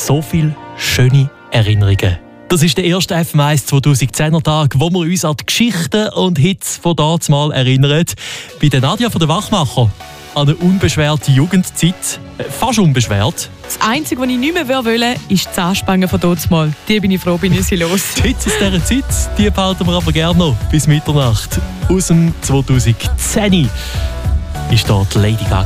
so viele schöne Erinnerungen. Das ist der erste FM1 2010er Tag, wo wir uns an die Geschichten und Hits von dazumal erinnern. Bei der Nadja von der Wachmacher an eine unbeschwerte Jugendzeit. Fast unbeschwert. Das Einzige, was ich nicht mehr wollte, ist die Zahnspange von dazumal. Die bin ich froh, bin ich sie los. Die Hits aus dieser Zeit, die behalten wir aber gerne noch bis Mitternacht. Aus dem 2010 ist dort Lady Gaga.